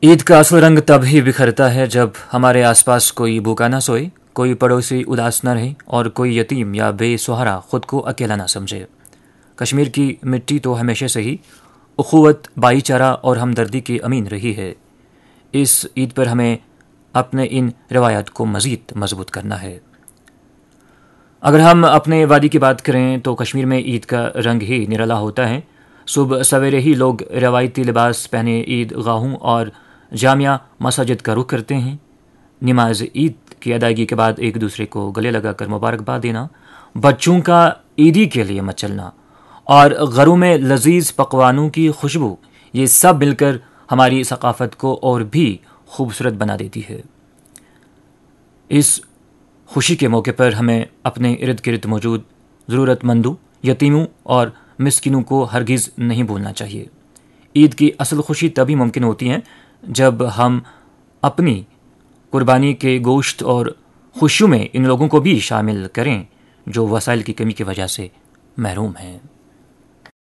عید کا اصل رنگ تب ہی بکھرتا ہے جب ہمارے آس پاس کوئی بھوکا نہ سوئے، کوئی پڑوسی اداس نہ رہے اور کوئی یتیم یا بے سہارا خود کو اکیلا نہ سمجھے۔ کشمیر کی مٹی تو ہمیشہ سے ہی اخوت، بھائی چارہ اور ہمدردی کی امین رہی ہے۔ اس عید پر ہمیں اپنے ان روایات کو مزید مضبوط کرنا ہے۔ اگر ہم اپنے وادی کی بات کریں تو کشمیر میں عید کا رنگ ہی نرالا ہوتا ہے۔ صبح سویرے ہی لوگ روایتی لباس پہنے عید گاہوں اور جامعہ مساجد کا رخ کرتے ہیں۔ نماز عید کی ادائیگی کے بعد ایک دوسرے کو گلے لگا کر مبارکباد دینا، بچوں کا عیدی کے لیے مچلنا اور گھروں میں لذیذ پکوانوں کی خوشبو، یہ سب مل کر ہماری ثقافت کو اور بھی خوبصورت بنا دیتی ہے۔ اس خوشی کے موقع پر ہمیں اپنے ارد گرد موجود ضرورت مندوں، یتیموں اور مسکینوں کو ہرگز نہیں بھولنا چاہیے۔ عید کی اصل خوشی تبھی ممکن ہوتی ہے جب ہم اپنی قربانی کے گوشت اور خوشیوں میں ان لوگوں کو بھی شامل کریں جو وسائل کی کمی کی وجہ سے محروم ہیں۔